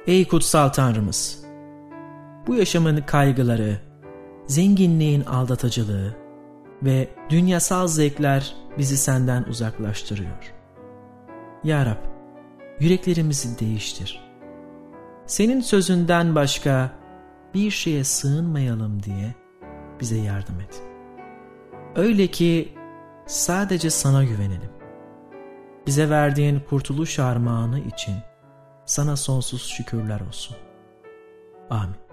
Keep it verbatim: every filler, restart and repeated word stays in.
Ey kutsal Tanrımız! Bu yaşamın kaygıları, zenginliğin aldatıcılığı ve dünyasal zevkler bizi senden uzaklaştırıyor. Ya Rab, yüreklerimizi değiştir. Senin sözünden başka bir şeye sığınmayalım diye bize yardım et. Öyle ki sadece sana güvenelim. Bize verdiğin kurtuluş armağanı için sana sonsuz şükürler olsun. Amin.